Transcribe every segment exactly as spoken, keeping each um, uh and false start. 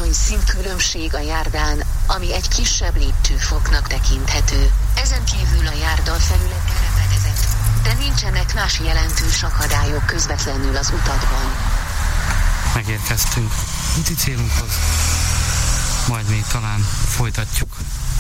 alacsony szintkülönbség a járdán, ami egy kisebb lépcsőfoknak tekinthető. Ezen kívül a járda felülete repedezett, de nincsenek más jelentős akadályok közvetlenül az utatban. Megérkeztünk úti célunkhoz, majd még talán folytatjuk.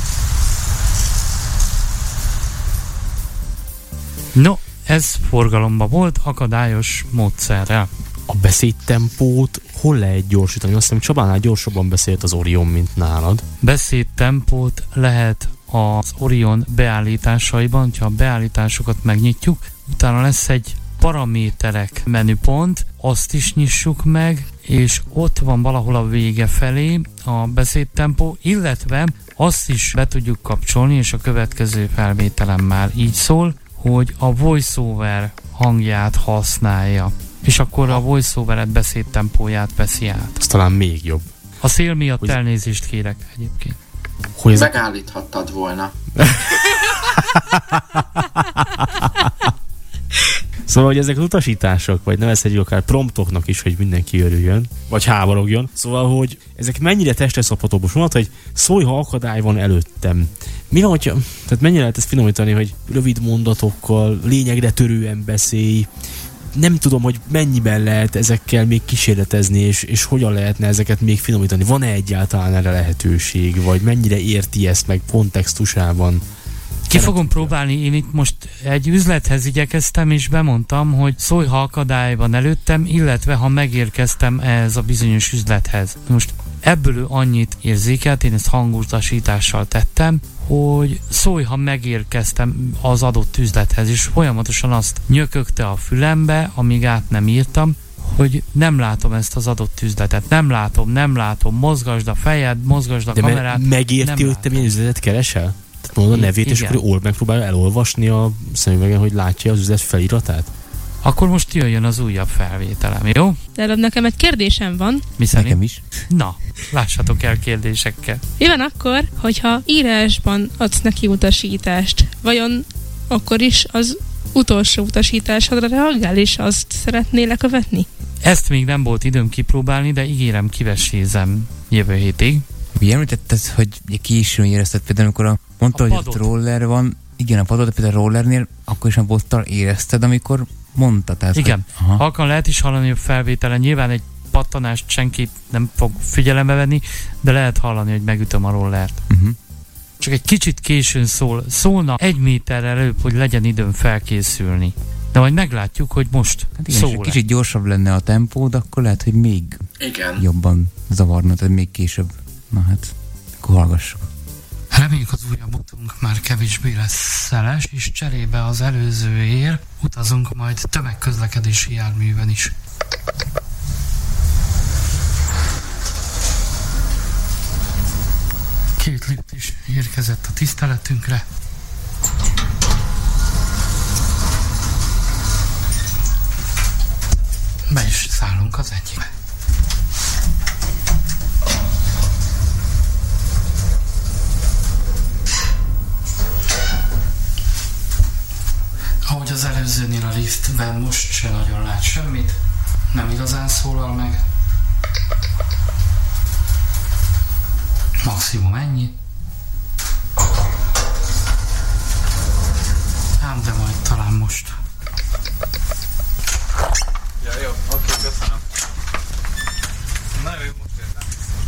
No, ez forgalomba volt akadályos módszerrel. A beszédtempót hol lehet gyorsítani? Azt hiszem Csabánál gyorsabban beszélt az Orion, mint nálad. Beszédtempót lehet az Orion beállításaiban, ha a beállításokat megnyitjuk, utána lesz egy paraméterek menüpont, azt is nyissuk meg, és ott van valahol a vége felé a beszédtempó, illetve azt is be tudjuk kapcsolni, és a következő felvételem már így szól, hogy a voiceover hangját használja, és akkor a voiceoveret beszédtempóját veszi át. Ez talán még jobb. A szél miatt hogy... elnézést kérek egyébként. Hogy ez... Megállíthattad volna. Szóval, hogy ezek az utasítások, vagy nevezhetjük akár promptoknak is, hogy mindenki örüljön, vagy háborogjon. Szóval, hogy ezek mennyire testre szabhatók. Most mondod, hogy szólj, ha akadály van előttem. Mi van, hogyha, tehát mennyire lehet ezt finomítani, hogy rövid mondatokkal, lényegre törően beszélj. Nem tudom, hogy mennyiben lehet ezekkel még kísérletezni, és, és hogyan lehetne ezeket még finomítani. Van-e egyáltalán erre lehetőség, vagy mennyire érti ezt meg kontextusában? Ki fogom próbálni, én itt most egy üzlethez igyekeztem, és bemondtam, hogy szólj, ha akadály van előttem, illetve ha megérkeztem ehhez a bizonyos üzlethez. Most ebből ő annyit érzékelt, én ezt hangutasítással tettem, hogy szólj, ha megérkeztem az adott üzlethez, és folyamatosan azt nyökögte a fülembe, amíg át nem írtam, hogy nem látom ezt az adott üzletet, nem látom, nem látom, mozgasd a fejed, mozgasd a de kamerát. De me- megérti, hogy te milyen üzletet keresel? Tehát mondod a nevét, és akkor ő megpróbálja elolvasni a szemüvegen, hogy látja az üzlet feliratát? Akkor most jöjjön az újabb felvételem, jó? De előbb nekem egy kérdésem van. Mi szerint? Nekem is. Na, lássatok el kérdésekkel. Mi van akkor, hogyha írásban adsz neki utasítást? Vajon akkor is az utolsó utasításodra reagál, és azt szeretné lekövetni? Ezt még nem volt időm kipróbálni, de ígérem, kivesézem jövő hétig. Ugye említetted, hogy későn érezted, például amikor a, mondta, hogy ott roller van, igen, a padot, de például a rollernél, akkor is a bottal érezted, amikor mondta. Tehát, igen, hogy, halkan lehet is hallani a felvételen, nyilván egy pattanást senki nem fog figyelembe venni, de lehet hallani, hogy megütöm a rollert. Uh-huh. Csak egy kicsit későn szól, szólna egy méterrel előbb, hogy legyen időm felkészülni. De majd meglátjuk, hogy most hát igen, szól. Kicsit gyorsabb lenne a tempód, akkor lehet, hogy még igen. jobban zavarna, tehát még később. Na hát, akkor hallgassuk. Reméljük, az újabb utunk már kevésbé lesz szeles, és cserébe az előzőért utazunk majd tömegközlekedési járműven is. Két lift is érkezett a tiszteletünkre. Be is szállunk az egyikbe. Ahogy az előzőnél a liftben most se nagyon lát semmit, nem igazán szólal meg. Maximum ennyi. Ám de majd talán most. Ja, jó, oké, köszönöm. Na jó, most értem.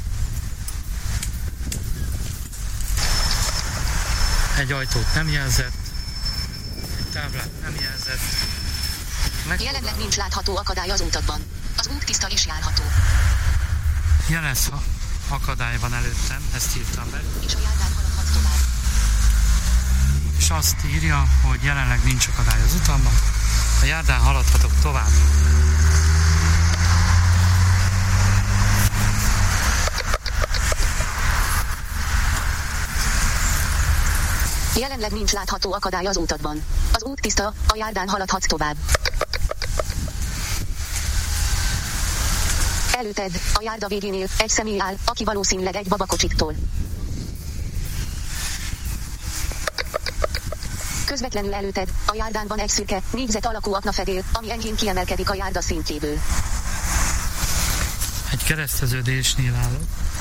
Egy ajtót nem jelzett. Táblát nem jelzett. Jelenleg nincs látható akadály az utakban. Az út tiszta és járható. Jelez, ha akadály van előttem, ezt írtam be. És a járdán haladhatsz tovább. És azt írja, hogy jelenleg nincs akadály az utamban. A járdán haladhatok tovább. Jelenleg nincs látható akadály az utakban. Az út tiszta, a járdán haladhatsz tovább. Előtted, a járda végénél, egy személy áll, aki valószínűleg egy babakocsiktól. Közvetlenül előtted, a járdán van egy szürke, négyzet alakú aknafedél, ami enyhén kiemelkedik a járda szintjéből. Egy kereszteződésnél állok.